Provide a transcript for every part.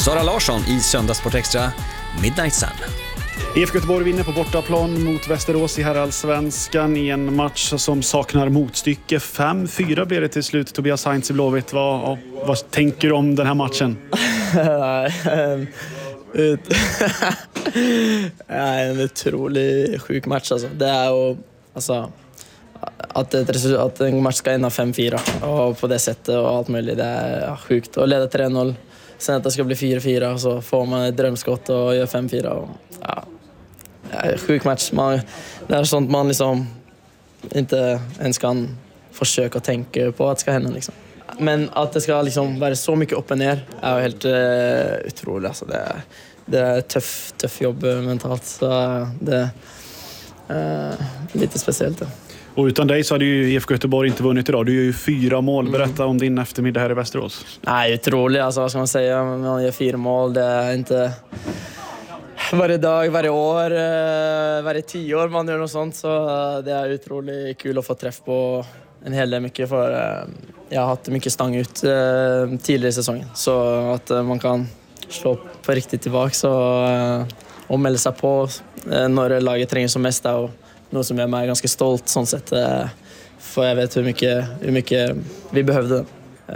Sara Larsson i Söndagssport Extra, Midnight Sun. IFK Göteborg vinner på bortaplan mot Västerås i herrallsvenskan i en match som saknar motstycke. 5-4 blev det till slut. Tobias Heinz i Blåvitt, vad tänker du om den här matchen? En otroligt sjuk match alltså. Det är att en match ska ända 5-4 och på det sättet och allt möjligt, det är sjukt. Och leda 3-0, sen att det ska bli 4-4 och så får man ett drömskott och gör 5-4 och sjuk match. Det är sånt man liksom inte ens kan försöka tänka på att det ska hända liksom. Men att det ska liksom vara så mycket upp och ner är helt otroligt alltså. Det är tuff jobb mentalt, så det är lite speciellt. Och utan dig så hade ju IFK Göteborg inte vunnit idag. Du gör ju 4 mål. Berätta om din eftermiddag här i Västerås. Nej, otroligt. Alltså, vad ska man säga? Man gör 4 mål. Det är inte varje dag, varje år, varje 10 år man gör något sånt. Så det är otroligt kul att få träff på en hel del mycket. För jag har haft mycket stang ut tidigare i säsongen. Så att man kan slå på riktigt tillbaka och mälla sig på när laget tränger som mest. Och något som jag är ganska stolt sånt sätt, för jag vet hur mycket vi behövde.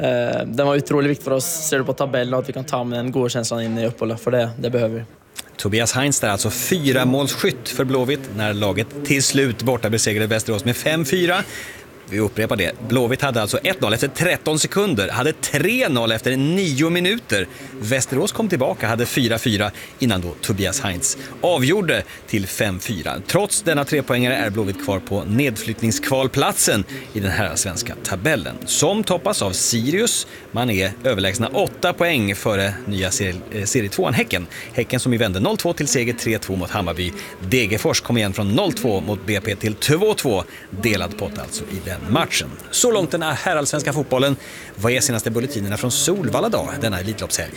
Den var otroligt viktig för oss, ser du på tabellen, att vi kan ta med den goda känslan in i uppehållet, för det behöver vi. Tobias Heinz där, alltså 4-målsskytt för Blåvitt när laget till slut borta besegrade Västerås med 5-4. Vi upprepar det. Blåvitt hade alltså 1-0 efter 13 sekunder, hade 3-0 efter 9 minuter. Västerås kom tillbaka, hade 4-4 innan då Tobias Heinz avgjorde till 5-4. Trots denna 3-poängare är Blåvitt kvar på nedflyttningskvalplatsen i den här svenska tabellen, som toppas av Sirius. Man är överlägsna 8 poäng före nya serie 2 Häcken. Häcken som vände 0-2 till seger 3-2 mot Hammarby. Degerfors kom igen från 0-2 mot BP till 2-2. Delad pott alltså i den matchen. Så långt den här herrallsvenska fotbollen. Vad är senaste bulletinerna från Solvalla då, denna elitloppshelg?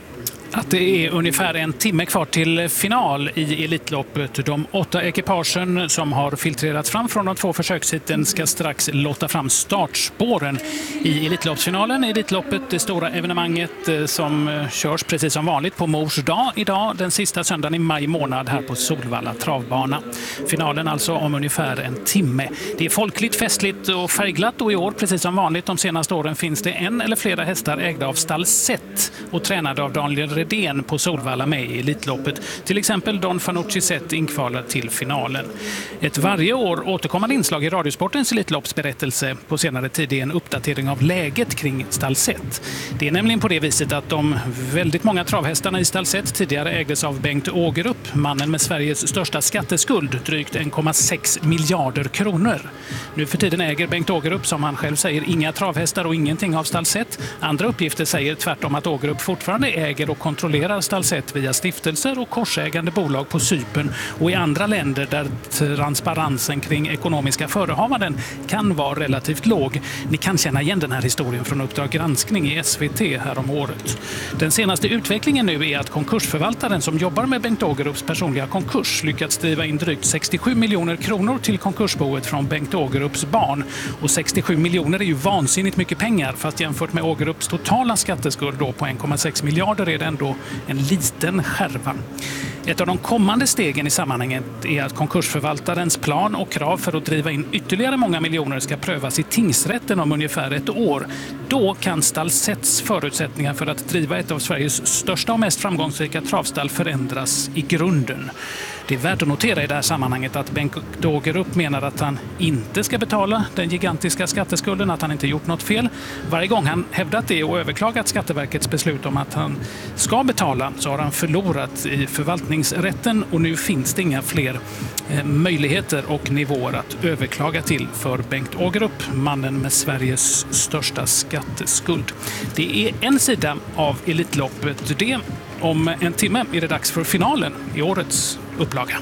Att det är ungefär en timme kvar till final i Elitloppet. De 8 ekipagen som har filtrerats fram från de 2 försökshiten ska strax lotta fram startspåren i Elitloppsfinalen. Elitloppet, det stora evenemanget som körs precis som vanligt på Mors dag idag, den sista söndagen i maj månad här på Solvalla travbana. Finalen alltså om ungefär en timme. Det är folkligt, festligt och färgglatt, och i år, precis som vanligt de senaste åren, finns det en eller flera hästar ägda av Stall Sett och tränade av Daniel Redén på Solvalla med i Elitloppet. Till exempel Don Fanucci Sett inkvalar till finalen. Ett varje år återkommande inslag i Radiosportens Elitloppsberättelse på senare tid är en uppdatering av läget kring Stall Sett. Det är nämligen på det viset att de väldigt många travhästarna i Stall Sett tidigare ägdes av Bengt Ågerup, mannen med Sveriges största skatteskuld, drygt 1,6 miljarder kronor. Nu för tiden äger Bengt Ågerup, som han själv säger, inga travhästar och ingenting av Stall Sett. Andra uppgifter säger tvärtom att Ågerup fortfarande äger och kontrollerar Stall Sett via stiftelser och korsägande bolag på Cypern och i andra länder där transparensen kring ekonomiska förehavanden kan vara relativt låg. Ni kan känna igen den här historien från Uppdrag granskning i SVT här om året. Den senaste utvecklingen nu är att konkursförvaltaren som jobbar med Bengt Ågerups personliga konkurs lyckats driva in drygt 67 miljoner kronor till konkursboet från Bengt Ågerups barn. Och 67 miljoner är ju vansinnigt mycket pengar, fast jämfört med Ågerups totala skatteskuld då på 1,6 miljarder är det ändå en liten skärva. Ett av de kommande stegen i sammanhanget är att konkursförvaltarens plan och krav för att driva in ytterligare många miljoner ska prövas i tingsrätten om ungefär ett år. Då kan Stall Setts förutsättningar för att driva ett av Sveriges största och mest framgångsrika travstall förändras i grunden. Det är värt att notera i det här sammanhanget att Bengt Ågerup menar att han inte ska betala den gigantiska skatteskulden, att han inte gjort något fel. Varje gång han hävdat det och överklagat Skatteverkets beslut om att han ska betala, så har han förlorat i förvaltningsrätten, och nu finns det inga fler möjligheter och nivåer att överklaga till för Bengt Ågerup, mannen med Sveriges största skatteskuld. Det är en sida av Elitloppet. Det om en timme är det dags för finalen i årets upplaga.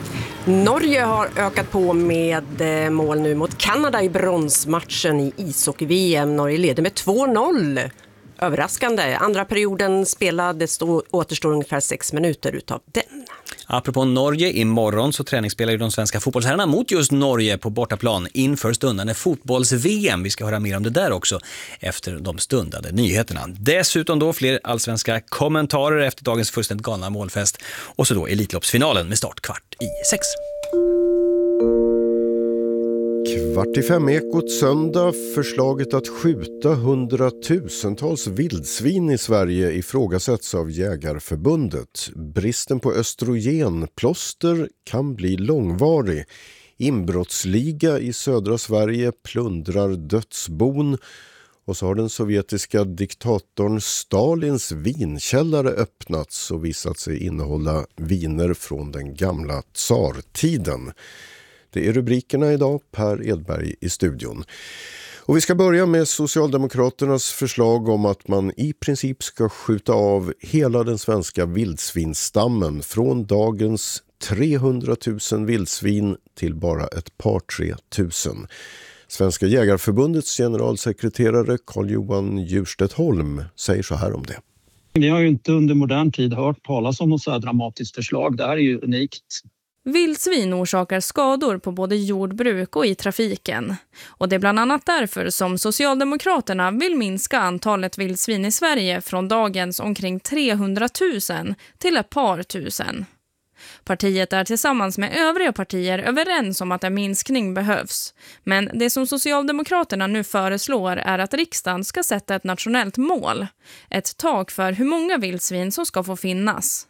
Norge har ökat på med mål nu mot Kanada i bronsmatchen i ishockey-VM. Norge leder med 2-0. Överraskande. Andra perioden spelades, återstår ungefär 6 minuter utav den. Apropå Norge, imorgon så träningsspelar ju de svenska fotbollsherrarna mot just Norge på bortaplan inför stundande fotbolls-VM. Vi ska höra mer om det där också efter de stundande nyheterna. Dessutom då fler allsvenska kommentarer efter dagens fullständigt galna målfest. Och så då Elitloppsfinalen med start 5:15. 4:45 söndag. Förslaget att skjuta 100,000-tals vildsvin i Sverige ifrågasätts av Jägarförbundet. Bristen på östrogenplåster kan bli långvarig. Inbrottsliga i södra Sverige plundrar dödsbon. Och så har den sovjetiska diktatorn Stalins vinkällare öppnats och visat sig innehålla viner från den gamla tsartiden. Det är rubrikerna idag, Per Edberg i studion. Och vi ska börja med Socialdemokraternas förslag om att man i princip ska skjuta av hela den svenska vildsvinstammen från dagens 300 000 vildsvin till bara ett par 3 000. Svenska Jägarförbundets generalsekreterare Carl-Johan Djurstedt Holm säger så här om det. Vi har ju inte under modern tid hört talas om något så här dramatiskt förslag. Det här är ju unikt. Vildsvin orsakar skador på både jordbruk och i trafiken. Och det är bland annat därför som Socialdemokraterna vill minska antalet vildsvin i Sverige från dagens omkring 300 000 till ett par tusen. Partiet är tillsammans med övriga partier överens om att en minskning behövs. Men det som Socialdemokraterna nu föreslår är att riksdagen ska sätta ett nationellt mål. Ett tak för hur många vildsvin som ska få finnas.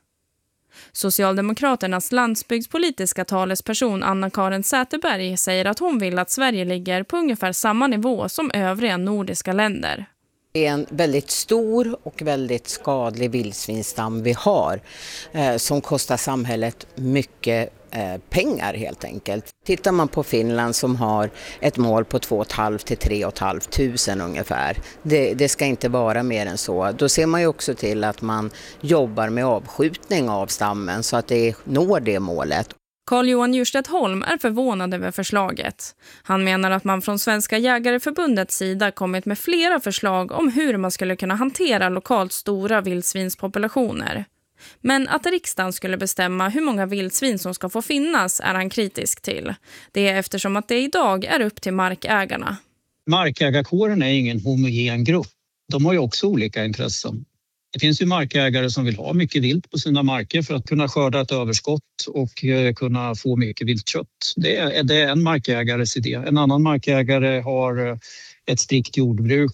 Socialdemokraternas landsbygdspolitiska talesperson Anna-Karin Säterberg säger att hon vill att Sverige ligger på ungefär samma nivå som övriga nordiska länder. Det är en väldigt stor och väldigt skadlig vildsvinsstam vi har som kostar samhället mycket pengar helt enkelt. Tittar man på Finland som har ett mål på 2 500 till 3 500 ungefär. Det ska inte vara mer än så. Då ser man ju också till att man jobbar med avskjutning av stammen så att det når det målet. Carl-Johan Djurstedt Holm är förvånad över förslaget. Han menar att man från Svenska Jägareförbundets sida kommit med flera förslag om hur man skulle kunna hantera lokalt stora vildsvinspopulationer. Men att riksdagen skulle bestämma hur många vildsvin som ska få finnas är han kritisk till. Det är eftersom att det idag är upp till markägarna. Markägarkåren är ingen homogen grupp. De har ju också olika intressen. Det finns ju markägare som vill ha mycket vilt på sina marker för att kunna skörda ett överskott och kunna få mycket viltkött. Det är en markägares idé. En annan markägare har ett strikt jordbruk.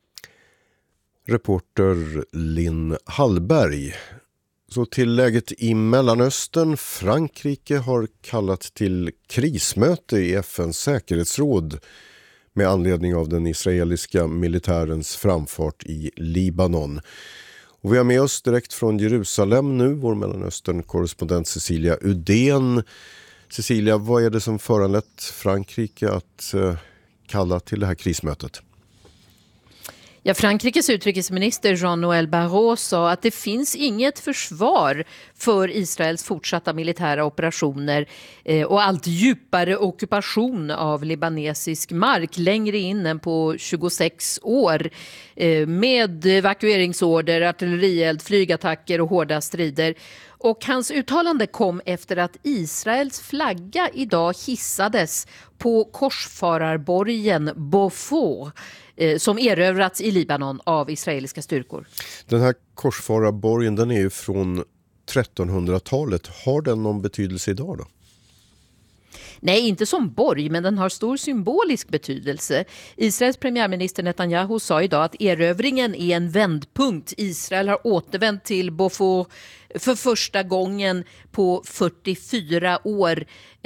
Reporter Linn Hallberg. Så till läget i Mellanöstern. Frankrike har kallat till krismöte i FNs säkerhetsråd med anledning av den israeliska militärens framfart i Libanon. Och vi har med oss direkt från Jerusalem nu vår Mellanöstern-korrespondent Cecilia Udén. Cecilia, vad är det som föranlett Frankrike att kalla till det här krismötet? Ja, Frankrikes utrikesminister Jean-Noël Barrot sa att det finns inget försvar för Israels fortsatta militära operationer och allt djupare ockupation av libanesisk mark längre in än på 26 år med evakueringsorder, artillerield, flygattacker och hårda strider. Och hans uttalande kom efter att Israels flagga idag hissades på korsfararborgen Beaufort som erövrats i Libanon av israeliska styrkor. Den här korsfararborgen, den är ju från 1300-talet. Har den någon betydelse idag då? Nej, inte som borg, men den har stor symbolisk betydelse. Israels premiärminister Netanyahu sa idag att erövringen är en vändpunkt. Israel har återvänt till Beaufort för första gången på 44 år.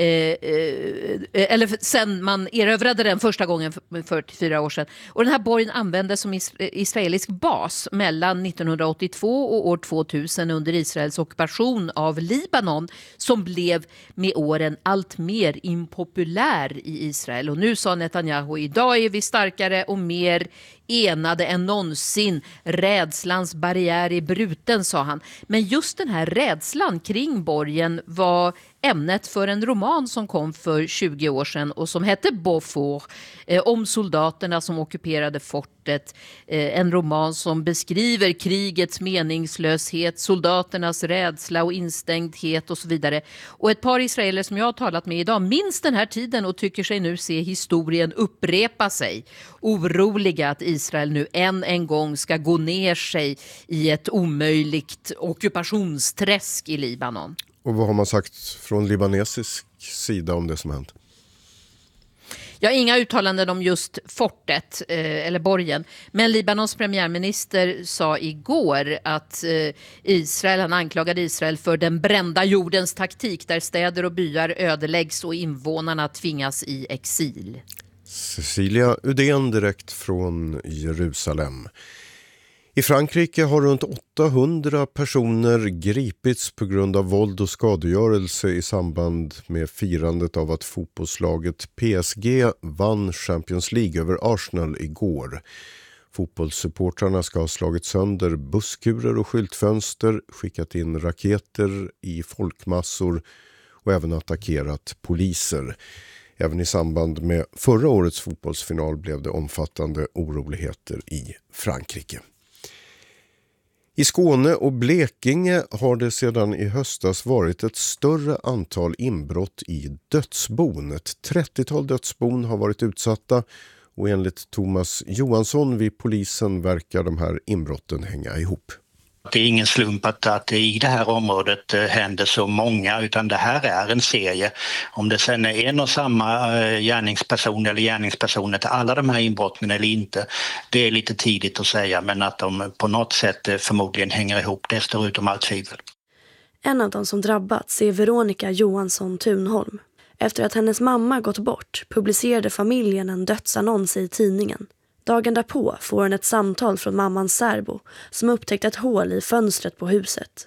Eller sen man erövrade den första gången för 44 år sedan. Och den här borgen användes som israelisk bas mellan 1982 och år 2000 under Israels ockupation av Libanon, som blev med åren allt mer impopulär i Israel. Och nu sa Netanyahu, idag är vi starkare och mer enade än någonsin. Rädslans barriär är bruten, sa han. Men just den här rädslan kring borgen var ämnet för en roman som kom för 20 år sedan och som hette Beaufort, om soldaterna som ockuperade fortet. En roman som beskriver krigets meningslöshet, soldaternas rädsla och instängdhet och så vidare. Och ett par israeler som jag har talat med idag minns den här tiden och tycker sig nu se historien upprepa sig. Oroliga att Israel nu än en gång ska gå ner sig i ett omöjligt ockupationsträsk i Libanon. Och vad har man sagt från libanesisk sida om det som hänt? Jag har inga uttalanden om just fortet eller borgen. Men Libanons premiärminister sa igår att han anklagade Israel för den brända jordens taktik där städer och byar ödeläggs och invånarna tvingas i exil. Cecilia Udén direkt från Jerusalem. I Frankrike har runt 800 personer gripits på grund av våld och skadegörelse i samband med firandet av att fotbollslaget PSG vann Champions League över Arsenal igår. Fotbollssupportrarna ska ha slagit sönder busskurer och skyltfönster, skickat in raketer i folkmassor och även attackerat poliser. Även i samband med förra årets fotbollsfinal blev det omfattande oroligheter i Frankrike. I Skåne och Blekinge har det sedan i höstas varit ett större antal inbrott i dödsbon. Ett 30-tal dödsbon har varit utsatta och enligt Thomas Johansson vid polisen verkar de här inbrotten hänga ihop. Det är ingen slump att i det här området händer så många, utan det här är en serie. Om det sen är en och samma gärningsperson eller gärningspersoner till alla de här inbrotten eller inte, det är lite tidigt att säga, men att de på något sätt förmodligen hänger ihop, det står utom allt tvivel. En av de som drabbats är Veronica Johansson Thunholm. Efter att hennes mamma gått bort publicerade familjen en dödsannons i tidningen. Dagen därpå får hon ett samtal från mammans särbo som upptäckt ett hål i fönstret på huset.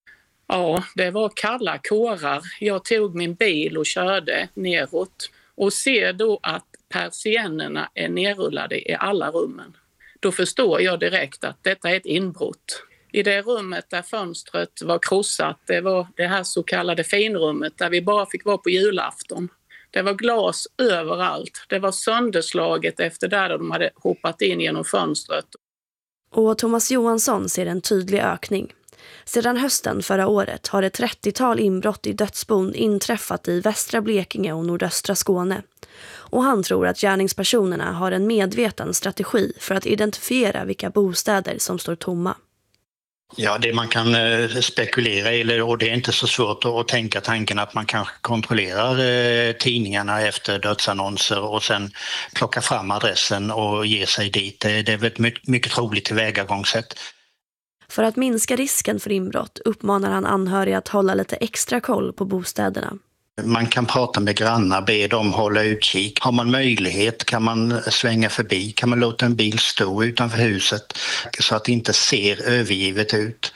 Ja, det var kalla kårar. Jag tog min bil och körde neråt och ser då att persiennerna är nerrullade i alla rummen. Då förstår jag direkt att detta är ett inbrott. I det rummet där fönstret var krossat, det var det här så kallade finrummet där vi bara fick vara på julafton. Det var glas överallt. Det var sönderslaget efter där de hade hoppat in genom fönstret. Och Thomas Johansson ser en tydlig ökning. Sedan hösten förra året har ett 30-tal inbrott i dödsbon inträffat i västra Blekinge och nordöstra Skåne. Och han tror att gärningspersonerna har en medveten strategi för att identifiera vilka bostäder som står tomma. Ja, det man kan spekulera i, och det är inte så svårt att tänka tanken att man kanske kontrollerar tidningarna efter dödsannonser och sen plockar fram adressen och ger sig dit. Det är väl ett mycket troligt tillvägagångssätt. För att minska risken för inbrott uppmanar han anhöriga att hålla lite extra koll på bostäderna. Man kan prata med grannar, be dem hålla utkik. Har man möjlighet kan man svänga förbi, kan man låta en bil stå utanför huset så att det inte ser övergivet ut.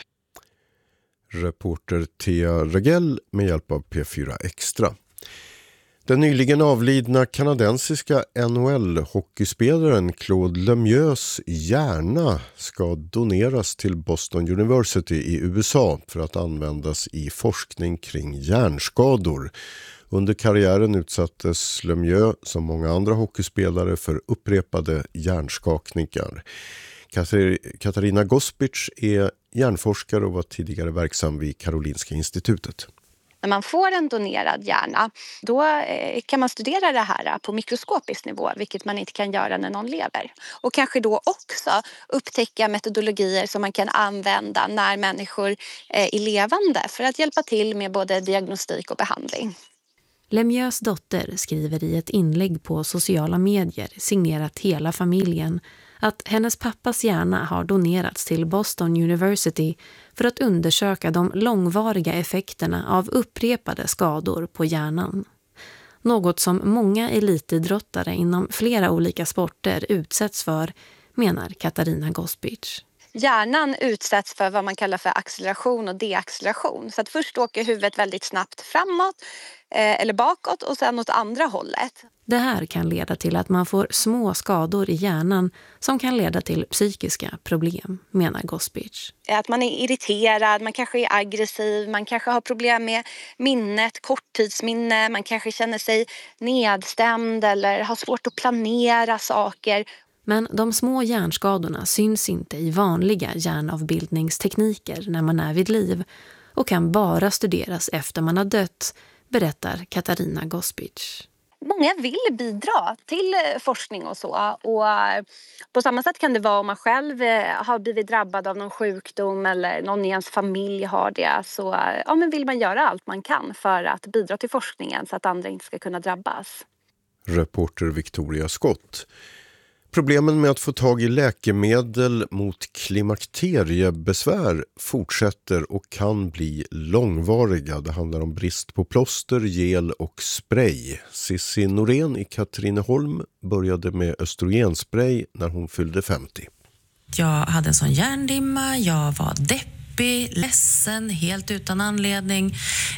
Reporter Thea Regell med hjälp av P4 Extra. Den nyligen avlidna kanadensiska NHL-hockeyspelaren Claude Lemieux hjärna ska doneras till Boston University i USA för att användas i forskning kring hjärnskador. Under karriären utsattes Lemieux som många andra hockeyspelare för upprepade hjärnskakningar. Katarina Gospic är hjärnforskare och var tidigare verksam vid Karolinska institutet. När man får en donerad hjärna, då kan man studera det här på mikroskopisk nivå, vilket man inte kan göra när någon lever. Och kanske då också upptäcka metodologier som man kan använda när människor är levande för att hjälpa till med både diagnostik och behandling. Lemieux dotter skriver i ett inlägg på sociala medier signerat hela familjen att hennes pappas hjärna har donerats till Boston University för att undersöka de långvariga effekterna av upprepade skador på hjärnan. Något som många elitidrottare inom flera olika sporter utsätts för, menar Katarina Gospic. Hjärnan utsätts för vad man kallar för acceleration och deacceleration. Så att först åker huvudet väldigt snabbt framåt eller bakåt och sen åt andra hållet. Det här kan leda till att man får små skador i hjärnan som kan leda till psykiska problem, menar Gospic. Att man är irriterad, man kanske är aggressiv, man kanske har problem med minnet, korttidsminne, man kanske känner sig nedstämd eller har svårt att planera saker. Men de små hjärnskadorna syns inte i vanliga hjärnavbildningstekniker när man är vid liv och kan bara studeras efter man har dött, berättar Katarina Gospic. Många vill bidra till forskning och så. Och på samma sätt kan det vara om man själv har blivit drabbad av någon sjukdom eller någon i ens familj har det. Så men vill man göra allt man kan för att bidra till forskningen så att andra inte ska kunna drabbas. Reporter Victoria Scott. Problemen med att få tag i läkemedel mot klimakteriebesvär fortsätter och kan bli långvariga. Det handlar om brist på plåster, gel och spray. Cissi Norén i Katrineholm började med östrogenspray när hon fyllde 50. Jag hade en sån hjärndimma, jag var deppig, ledsen, helt utan anledning,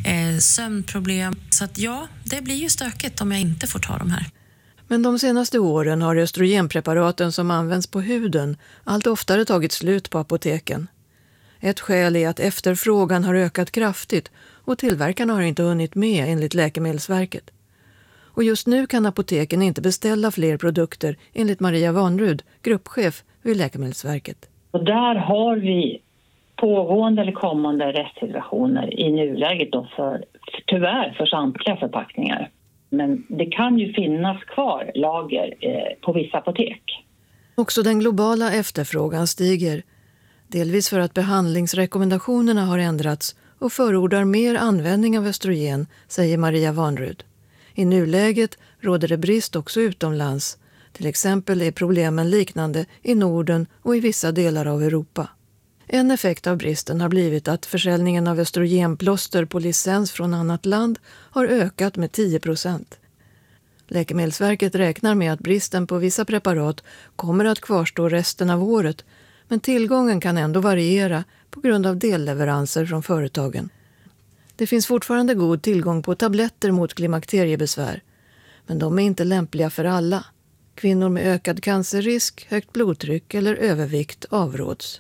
sömnproblem. Så att det blir ju stökigt om jag inte får ta de här. Men de senaste åren har östrogenpreparaten som används på huden allt oftare tagit slut på apoteken. Ett skäl är att efterfrågan har ökat kraftigt och tillverkarna har inte hunnit med enligt Läkemedelsverket. Och just nu kan apoteken inte beställa fler produkter enligt Maria Vanrud, gruppchef vid Läkemedelsverket. Och där har vi pågående eller kommande restsituationer i nuläget då tyvärr för samtliga förpackningar. Men det kan ju finnas kvar lager på vissa apotek. Också den globala efterfrågan stiger. Delvis för att behandlingsrekommendationerna har ändrats och förordar mer användning av östrogen, säger Maria Vanrud. I nuläget råder det brist också utomlands. Till exempel är problemen liknande i Norden och i vissa delar av Europa. En effekt av bristen har blivit att försäljningen av östrogenplåster på licens från annat land har ökat med 10%. Läkemedelsverket räknar med att bristen på vissa preparat kommer att kvarstå resten av året, men tillgången kan ändå variera på grund av delleveranser från företagen. Det finns fortfarande god tillgång på tabletter mot klimakteriebesvär, men de är inte lämpliga för alla. Kvinnor med ökad cancerrisk, högt blodtryck eller övervikt avråds.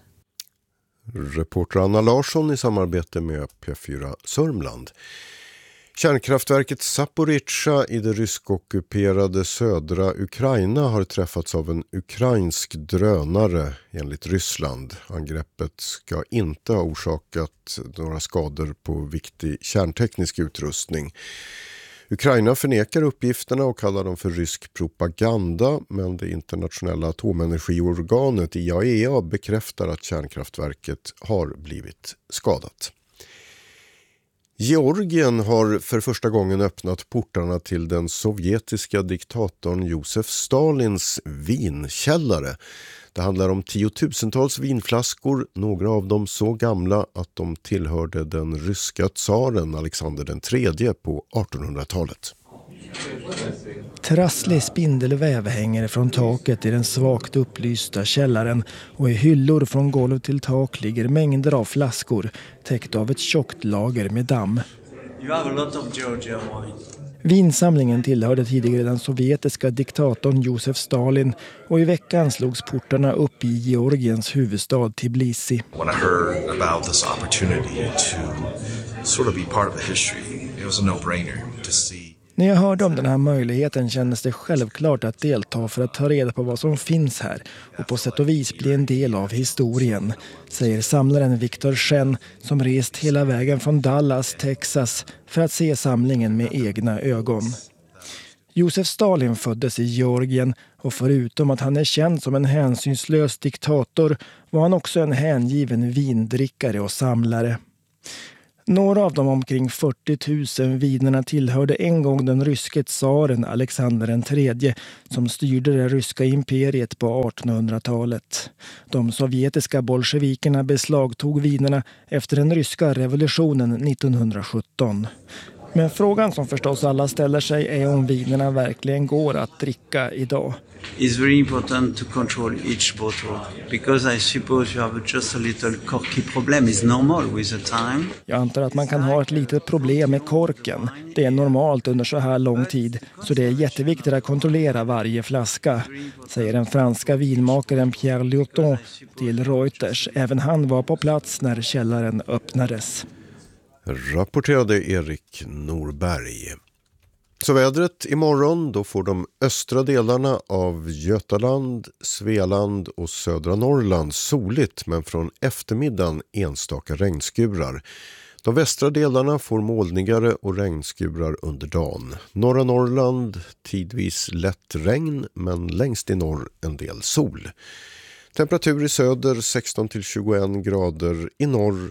Reporter Anna Larsson i samarbete med P4 Sörmland. Kärnkraftverket Zaporizjzja i det ryskockuperade södra Ukraina har träffats av en ukrainsk drönare enligt Ryssland. Angreppet ska inte ha orsakat några skador på viktig kärnteknisk utrustning. Ukraina förnekar uppgifterna och kallar dem för rysk propaganda, men det internationella atomenergiorganet IAEA bekräftar att kärnkraftverket har blivit skadat. Georgien har för första gången öppnat portarna till den sovjetiska diktatorn Josef Stalins vinkällare. Det handlar om tiotusentals vinflaskor, några av dem så gamla att de tillhörde den ryska tsaren Alexander III på 1800-talet. Trasslig spindelväv hänger från taket i den svagt upplysta källaren och i hyllor från golv till tak ligger mängder av flaskor täckt av ett tjockt lager med damm. Vinsamlingen tillhörde tidigare den sovjetiska diktatorn Josef Stalin och i veckan slogs portarna upp i Georgiens huvudstad Tbilisi. When I heard about this opportunity to sort of be part of the history, it was a no-brainer to see. När jag hörde om den här möjligheten kändes det självklart att delta för att ta reda på vad som finns här och på sätt och vis bli en del av historien, säger samlaren Victor Chen som rest hela vägen från Dallas, Texas för att se samlingen med egna ögon. Josef Stalin föddes i Georgien och förutom att han är känd som en hänsynslös diktator var han också en hängiven vindrickare och samlare. Några av de omkring 40 000 vinerna tillhörde en gång den ryske tsaren Alexander III som styrde det ryska imperiet på 1800-talet. De sovjetiska bolsjevikerna beslagtog vinerna efter den ryska revolutionen 1917. Men frågan som förstås alla ställer sig är om vinerna verkligen går att dricka idag. It's very important to control each bottle because I suppose you have just a little corky problem. It's normal with the time. Jag antar att man kan ha ett litet problem med korken. Det är normalt under så här lång tid, så det är jätteviktigt att kontrollera varje flaska, säger den franska vinmakaren Pierre Lurton till Reuters. Även han var på plats när källaren öppnades. Rapporterade Erik Norberg. Så vädret imorgon, då får de östra delarna av Götaland, Svealand och södra Norrland soligt, men från eftermiddagen enstaka regnskurar. De västra delarna får molnigare och regnskurar under dagen. Norra Norrland tidvis lätt regn, men längst i norr en del sol. Temperatur i söder 16-21 grader, i norr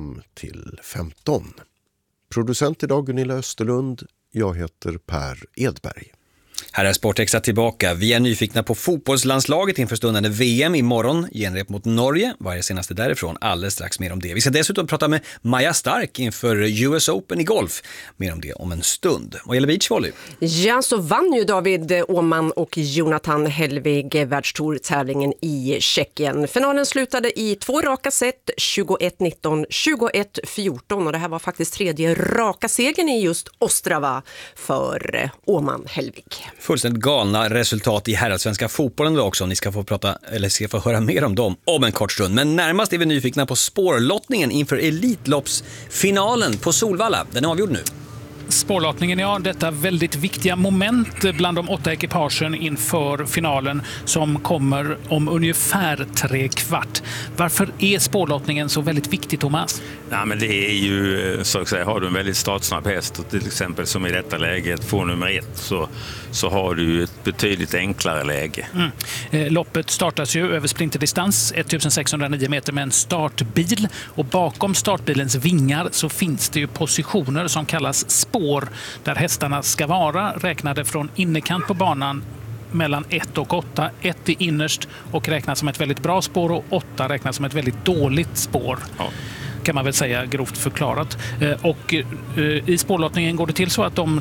5-15. Producent idag Gunilla Österlund. Jag heter Per Edberg. Här är Sportextra tillbaka. Vi är nyfikna på fotbollslandslaget inför stundande VM imorgon. Genrep mot Norge. Vad är det senaste därifrån? Alldeles strax mer om det. Vi ska dessutom prata med Maja Stark inför US Open i golf. Mer om det om en stund. Vad gäller beachvolley? Ja, så vann ju David Åhman och Jonathan Hellwig världstourtävlingen i Tjeckien. Finalen slutade i 2 raka set, 21-19, 21-14. Och det här var faktiskt 3:e raka segern i just Ostrava för Åhman Hellwig. Fullständigt galna resultat i herrallsvenska fotbollen då också. Ni ska få höra mer om dem om en kort stund. Men närmast är vi nyfikna på spårlottningen inför Elitloppsfinalen på Solvalla. Den är avgjord nu. Spårlottningen, ja, detta väldigt viktiga moment bland de 8 ekipagen inför finalen som kommer om ungefär 3/4. Varför är spårlottningen så väldigt viktig, Thomas? Nej, men det är ju, så att säga, har du en väldigt startsnabb häst och till exempel som i detta läget får nummer 1 så har du ett betydligt enklare läge. Loppet startas ju över sprinterdistans, 1609 meter med en startbil, och bakom startbilens vingar så finns det ju positioner som kallas spår där hästarna ska vara, räknade från innerkant på banan mellan 1 och 8. 1 är innerst och räknas som ett väldigt bra spår, och 8 räknas som ett väldigt dåligt spår. Ja. Kan man väl säga, grovt förklarat. Och i spårlottningen går det till så att de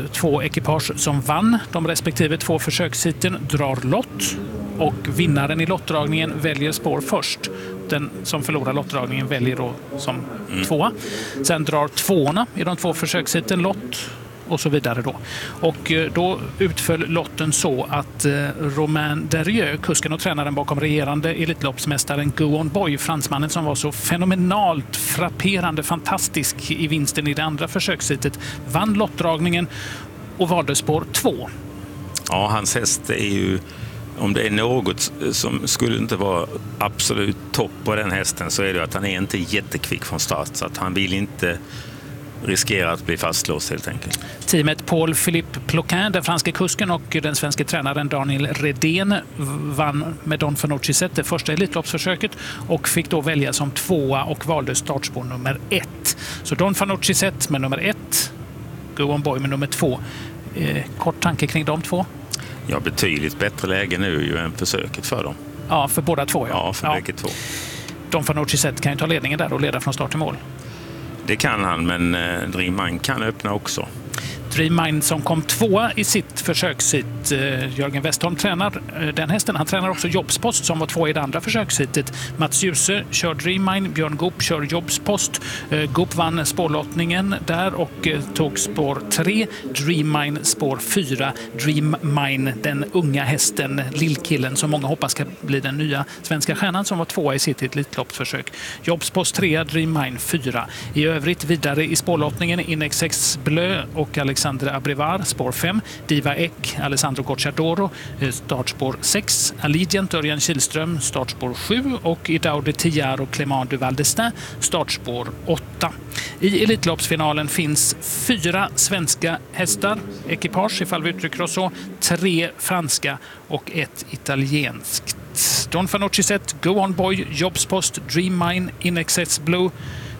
2 ekipage som vann de respektive 2 försöksheaten drar lott, och vinnaren i lottdragningen väljer spår först. Den som förlorar lottdragningen väljer då som 2. Sen drar 2:orna i de 2 försöksheaten lott, och så vidare då. Och då utföll lotten så att Romain Derieux, kusken och tränaren bakom regerande elitloppsmästaren Go On Boy, fransmannen som var så fenomenalt frapperande fantastisk i vinsten i det andra försöksheatet, vann lottdragningen och valde spår 2. Ja, hans häst är ju, om det är något som skulle inte vara absolut topp på den hästen, så är det att han är inte jättekvick från start, så att han vill inte riskera att bli fastlåst helt enkelt. Teamet Paul-Philippe Ploquin, den franska kusken, och den svenska tränaren Daniel Redén vann med Don Fanucci det första elitloppsförsöket och fick då välja som 2:a och valde startspår nummer 1. Så Don Fanucci med nummer 1, Go On Boy med nummer 2. Kort tanke kring de 2? Ja, betydligt bättre läge nu ju än försöket för dem. Ja, för båda 2. Ja, för bägge 2. Don Fanucci kan ju ta ledningen där och leda från start till mål. Det kan han, men Dream Mind kan öppna också. Dream Mind som kom 2 i sitt försökshit. Jörgen Westholm tränar den hästen. Han tränar också Jobspost som var 2 i det andra försökshitet. Mats Djuse kör Dream Mind, Björn Goop kör Jobspost. Goop vann spårlottningen där och tog spår 3. Dream Mind spår 4. Dream Mind, den unga hästen, lillkillen som många hoppas ska bli den nya svenska stjärnan, som var 2 i sitt elitloppsförsök. Jobspost 3, Dream Mind 4. I övrigt vidare i spårlottningen Inex 6 Bleu och Alexandre Abrivard, spår 5. Diva Ek, Alessandro Gocciadoro, startspår 6. Allegiant, Örjan Kihlström, startspår 7. Och Idao de Tillar och Clément de Valdestin, startspår 8. I elitloppsfinalen finns 4 svenska hästar, ekipage ifall vi uttrycker oss så, 3 franska och 1 italienskt. Don Fanucci, Go On Boy, Jobspost, Dream Mine, Inexcess Bleu,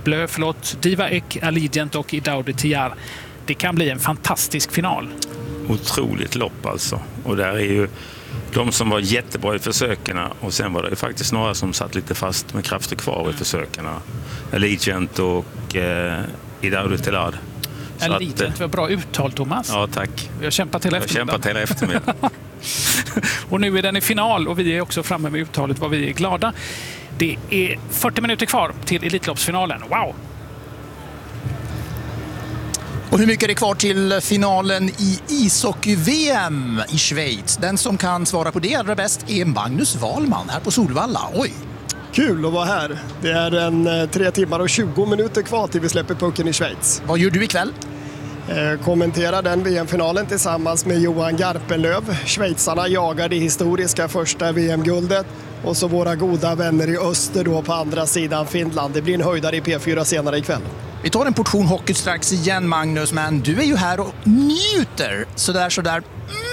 Diva Ek, Allegiant och Idao de Tillar. Det kan bli en fantastisk final. Otroligt lopp alltså. Och där är ju de som var jättebra i försökerna, och sen var det faktiskt några som satt lite fast med krafter kvar i försökerna. Allegiant och Idao de Tillar Elitloppet var bra uttal, Thomas. Ja, tack. Vi har kämpat hela eftermiddagen. Och nu är den i final och vi är också framme med uttalet vad vi är glada. Det är 40 minuter kvar till Elitloppsfinalen. Wow! Och hur mycket är det kvar till finalen i ishockey-VM i Schweiz? Den som kan svara på det allra bäst är Magnus Wahlman här på Solvalla. Oj! Kul att vara här. Det är en 3 timmar och 20 minuter kvar till vi släpper pucken i Schweiz. Vad gör du ikväll? Kommentera den VM-finalen tillsammans med Johan Garpenlöv. Schweizarna jagar det historiska första VM-guldet. Och så våra goda vänner i öster då på andra sidan Finland. Det blir en höjdare i P4 senare ikväll. Vi tar en portion hockey strax igen, Magnus, men du är ju här och njuter sådär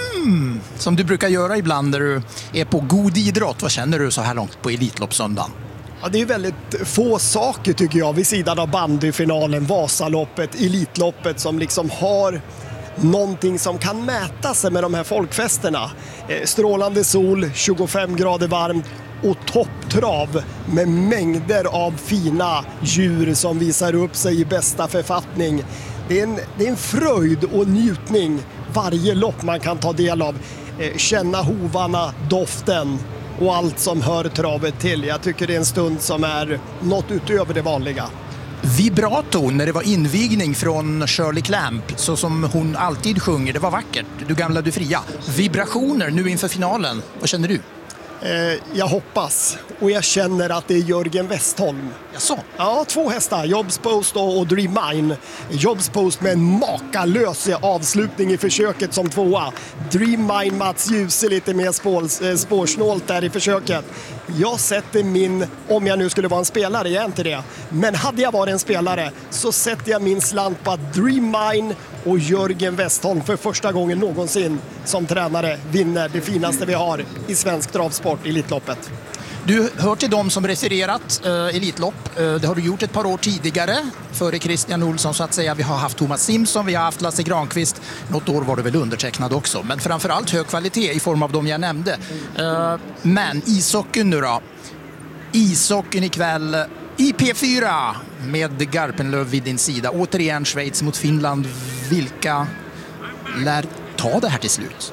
som du brukar göra ibland när du är på god idrott. Vad känner du så här långt på Elitloppssöndagen? Ja, det är väldigt få saker tycker jag vid sidan av bandyfinalen, Vasaloppet, Elitloppet som liksom har någonting som kan mäta sig med de här folkfesterna. Strålande sol, 25 grader varmt och topptrav med mängder av fina djur som visar upp sig i bästa författning. Det är en fröjd och njutning varje lopp man kan ta del av. Känna hovarna, doften och allt som hör travet till. Jag tycker det är en stund som är något utöver det vanliga. Vibrato när det var invigning från Shirley Clamp, så som hon alltid sjunger, det var vackert. Du gamla, du fria. Vibrationer nu inför finalen. Vad känner du? Jag hoppas och jag känner att det är Jörgen Westholm. Jaså? Ja, 2 hästar, Jobs Post och Dream Mine. Jobs Post med en makalös avslutning i försöket som 2:a. Dream Mine Mats Djuse lite mer spårsnålt där i försöket. Jag sätter min, om jag nu skulle vara en spelare, jag är inte det, men hade jag varit en spelare så sätter jag min slant på att Dream Mine och Jörgen Westholm för första gången någonsin som tränare vinner det finaste vi har i svensk travsport, Elitloppet. Du hör till dem som refererat Elitlopp. Det har du gjort ett par år tidigare, före Christian Olsson så att säga. Vi har haft Thomas Simpson, vi har haft Lasse Granqvist. Något år var det väl undertecknad också. Men framförallt hög kvalitet i form av de jag nämnde. Men ishockeyn nu då? Ishockeyn ikväll i P4 med Garpenlöv vid din sida. Återigen Schweiz mot Finland. Vilka lär ta det här till slut?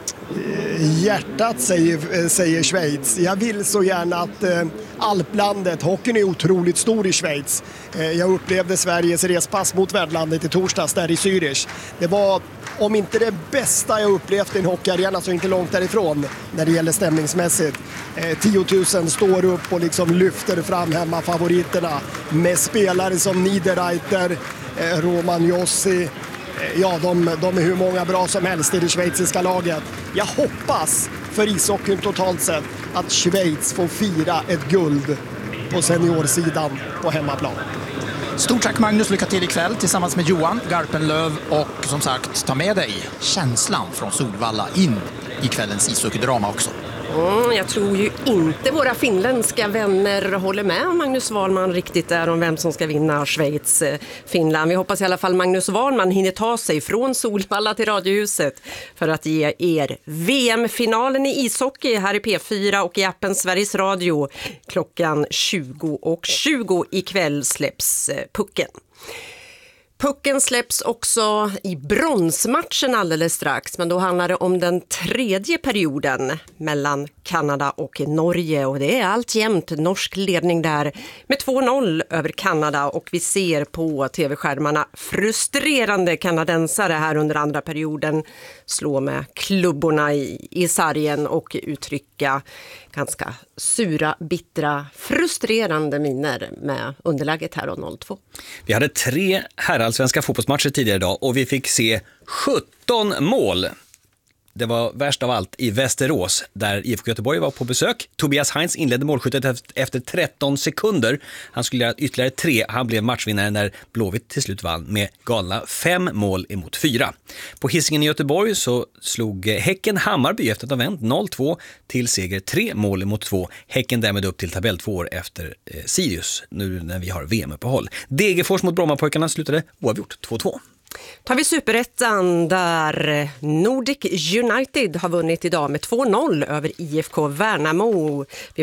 Hjärtat säger Schweiz. Jag vill så gärna att alplandet, hockeyn är otroligt stor i Schweiz. Jag upplevde Sveriges respass mot värdlandet i torsdags där i Zürich. Det var, om inte det bästa jag upplevt i en hockeyarena så inte långt därifrån när det gäller stämningsmässigt. 10 000 står upp och liksom lyfter fram hemma favoriterna med spelare som Niederreiter, Roman Jossi. Ja, de är hur många bra som helst i det schweiziska laget. Jag hoppas för ishockeyn totalt sett att Schweiz får fira ett guld på seniorsidan på hemmaplan. Stort tack Magnus, lycka till ikväll tillsammans med Johan Garpenlöv och som sagt ta med dig känslan från Solvalla in i kvällens ishockeydrama också. Jag tror ju inte våra finländska vänner håller med Magnus Wahlman riktigt där om vem som ska vinna Schweiz-Finland. Vi hoppas i alla fall Magnus Wahlman hinner ta sig från Solvalla till Radiohuset för att ge er VM-finalen i ishockey här i P4 och i appen Sveriges Radio. Klockan 20:20 ikväll släpps pucken. Pucken släpps också i bronsmatchen alldeles strax, men då handlar det om den tredje perioden mellan Kanada och Norge och det är alltjämt norsk ledning där med 2-0 över Kanada och vi ser på tv-skärmarna frustrerande kanadensare här under andra perioden slå med klubborna i sargen och uttrycka ganska sura, bittra, frustrerande miner med underläget här och 0-2. Vi hade 3 herrallsvenska fotbollsmatcher tidigare idag och vi fick se 17 mål. Det var värst av allt i Västerås där IFK Göteborg var på besök. Tobias Heinz inledde målskyttet efter 13 sekunder. Han skulle göra ytterligare 3. Han blev matchvinnare när Blåvitt till slut vann med galna 5 mål emot 4. På Hisingen i Göteborg så slog Häcken Hammarby efter att ha vänt 0-2 till seger 3 mål emot 2. Häcken därmed upp till tabell 2 år efter Sirius nu när vi har VM-uppehåll. Degerfors mot Brommapojkarna slutade oavgjort 2-2. Tar vi Superettan där Nordic United har vunnit idag med 2-0 över IFK Värnamo. Vi